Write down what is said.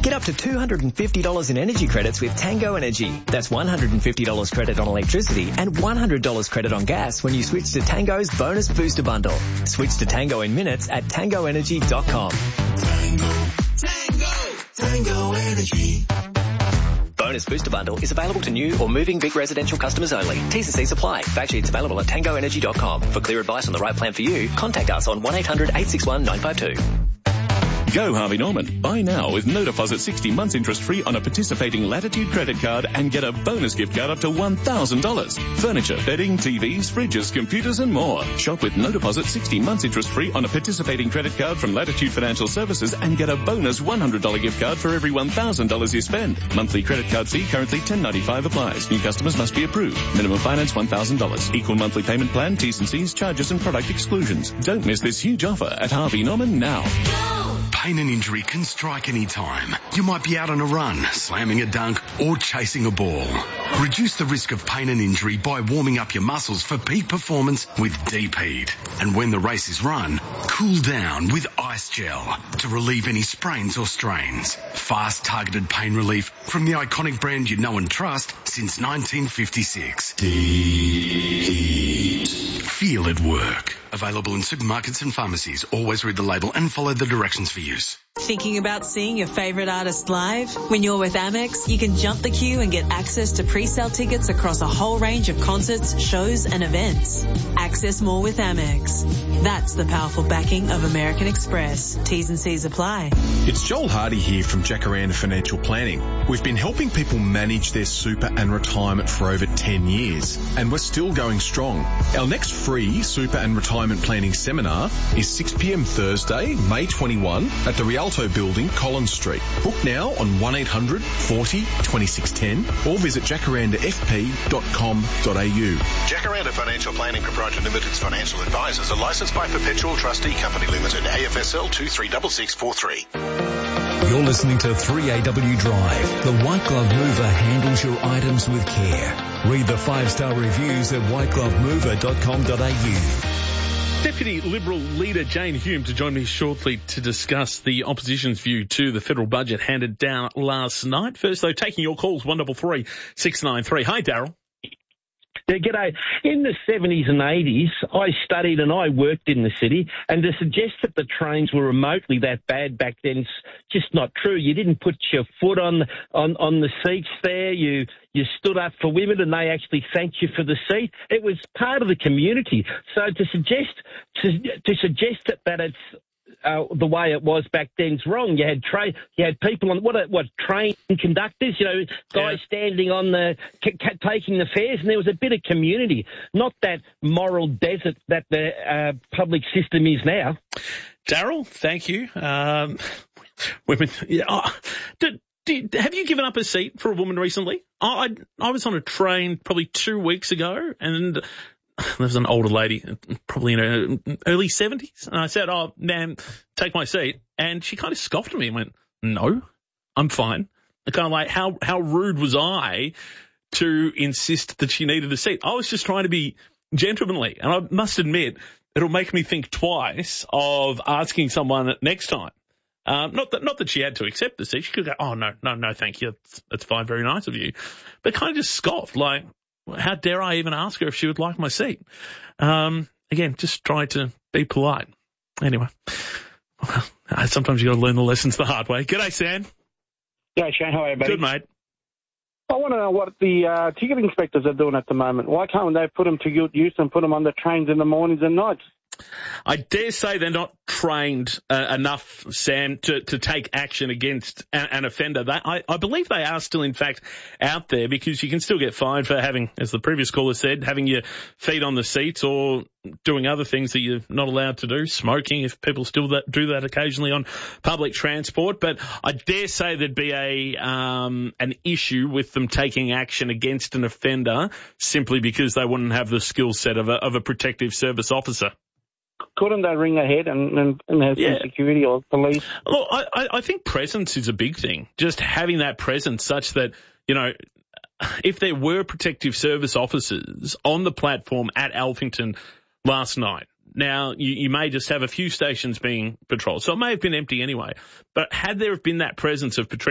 Get up to $250 in energy credits with Tango Energy. That's $150 credit on electricity and $100 credit on gas when you switch to Tango's Bonus Booster Bundle. Switch to Tango in minutes at tangoenergy.com. Tango Energy. Bonus Booster Bundle is available to new or moving Vic residential customers only. T's and C's apply. Fact sheets available at tangoenergy.com. For clear advice on the right plan for you, contact us on 1-800-861-952. Go Harvey Norman. Buy now with no deposit 60 months interest free on a participating Latitude credit card and get a bonus gift card up to $1,000. Furniture, bedding, TVs, fridges, computers and more. Shop with no deposit 60 months interest free on a participating credit card from Latitude Financial Services and get a bonus $100 gift card for every $1,000 you spend. Monthly credit card fee currently $10.95 applies. New customers must be approved. Minimum finance $1,000. Equal monthly payment plan, T's and C's, charges and product exclusions. Don't miss this huge offer at Harvey Norman now. Pain and injury can strike any time. You might be out on a run, slamming a dunk, or chasing a ball. Reduce the risk of pain and injury by warming up your muscles for peak performance with Deep Heat. And when the race is run, cool down with Ice Gel to relieve any sprains or strains. Fast, targeted pain relief from the iconic brand you know and trust since 1956. Deep Heat. Feel it work. Available in supermarkets and pharmacies. Always read the label and follow the directions for use. Thinking about seeing your favourite artist live? When you're with Amex, you can jump the queue and get access to pre-sale tickets across a whole range of concerts, shows and events. Access more with Amex. That's the powerful backing of American Express. T's and C's apply. It's Joel Hardy here from Jacaranda Financial Planning. We've been helping people manage their super and retirement for over 10 years, and we're still going strong. Our next free super and retirement planning seminar is 6 p.m. Thursday, May 21 at the Rialto Building, Collins Street. Book now on 1-800-40-2610 or visit jacarandafp.com.au. Jacaranda Financial Planning Proprietary Limited's financial advisors are licensed by Perpetual Trustee Company Limited, AFSL 236643. You're listening to 3AW Drive. The White Glove Mover handles your items with care. Read the 5-star reviews at whiteglovemover.com.au. Deputy Liberal leader Jane Hume to join me shortly to discuss the opposition's view to the federal budget handed down last night. First, though, taking your calls, 133 693. Hi, Daryl. Yeah, g'day. In the 70s and 80s, I studied and I worked in the city, and to suggest that the trains were remotely that bad back then is just not true. You didn't put your foot on the seats there. You stood up for women, and they actually thanked you for the seat. It was part of the community. So to suggest that it's the way it was back then is wrong. You had people on what train conductors, guys standing on the taking the fares, and there was a bit of community, not that moral desert that the public system is now. Daryl, thank you. Women, have you given up a seat for a woman recently? I was on a train probably 2 weeks ago, and there was an older lady, probably in her early 70s, and I said, "Oh, ma'am, take my seat." And she kind of scoffed at me and went, "No, I'm fine." Kind of like, how rude was I to insist that she needed a seat? I was just trying to be gentlemanly, and I must admit, it'll make me think twice of asking someone next time. Not that she had to accept the seat. She could go, "Oh, no, thank you. That's fine. Very nice of you." But kind of just scoffed, like, how dare I even ask her if she would like my seat? Again, just try to be polite. Anyway, sometimes you got to learn the lessons the hard way. G'day, Sam. Yeah, Shane, how are you, buddy? Good, mate. I want to know what the ticket inspectors are doing at the moment. Why can't they put them to good use and put them on the trains in the mornings and nights? I dare say they're not trained enough, Sam, to take action against an offender. I believe they are still, in fact, out there, because you can still get fined for having, as the previous caller said, having your feet on the seats or doing other things that you're not allowed to do, smoking, if people still do that occasionally on public transport. But I dare say there'd be an issue with them taking action against an offender simply because they wouldn't have the skill set of a protective service officer. Couldn't they ring ahead and have some security or police? Look, I think presence is a big thing. Just having that presence such that, if there were protective service officers on the platform at Alphington last night, now you may just have a few stations being patrolled, so it may have been empty anyway, but had there have been that presence of